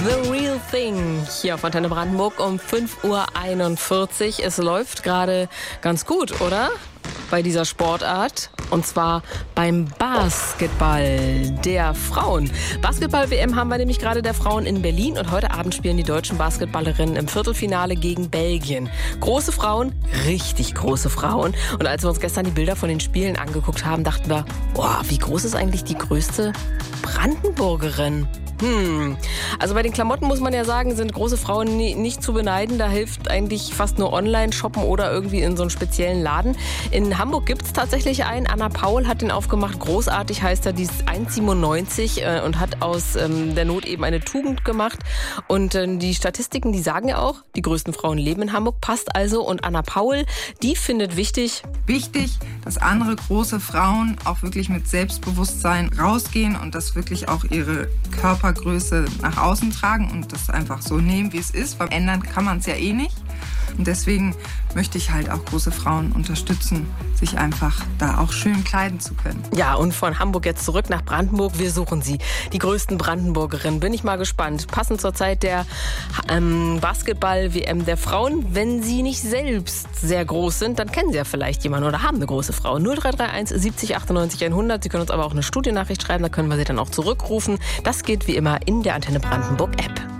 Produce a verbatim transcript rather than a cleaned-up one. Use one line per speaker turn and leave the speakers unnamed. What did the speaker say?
The Real Thing hier auf Antenne Brandenburg um fünf Uhr einundvierzig. Es läuft gerade ganz gut, oder? Bei dieser Sportart. Und zwar beim Basketball der Frauen. Basketball-W M haben wir nämlich gerade der Frauen in Berlin. Und heute Abend spielen die deutschen Basketballerinnen im Viertelfinale gegen Belgien. Große Frauen, richtig große Frauen. Und als wir uns gestern die Bilder von den Spielen angeguckt haben, dachten wir, boah, wie groß ist eigentlich die größte Brandenburgerin? Hm. Also bei den Klamotten muss man ja sagen, sind große Frauen nie, nicht zu beneiden. Da hilft eigentlich fast nur Online-Shoppen oder irgendwie in so einen speziellen Laden. In Hamburg gibt es tatsächlich einen. Anna Paul hat den aufgemacht. Großartig heißt er. Die ist eins siebenundneunzig äh, und hat aus ähm, der Not eben eine Tugend gemacht. Und äh, die Statistiken, die sagen ja auch, die größten Frauen leben in Hamburg. Passt also. Und Anna Paul, die findet wichtig...
Wichtig, dass andere große Frauen auch wirklich mit Selbstbewusstsein rausgehen und das wirklich auch ihre Körpergröße nach außen tragen und das einfach so nehmen, wie es ist. Weil ändern kann man es ja eh nicht. Und deswegen möchte ich halt auch große Frauen unterstützen, sich einfach da auch schön kleiden zu können.
Ja, und von Hamburg jetzt zurück nach Brandenburg. Wir suchen sie. Die größten Brandenburgerinnen. Bin ich mal gespannt. Passend zur Zeit der ähm, Basketball-W M der Frauen. Wenn sie nicht selbst sehr groß sind, dann kennen sie ja vielleicht jemanden oder haben eine große Frau. null drei drei eins siebzig achtundneunzig hundert. Sie können uns aber auch eine Studiennachricht schreiben. Da können wir sie dann auch zurückrufen. Das geht wie immer in der Antenne Brandenburg App.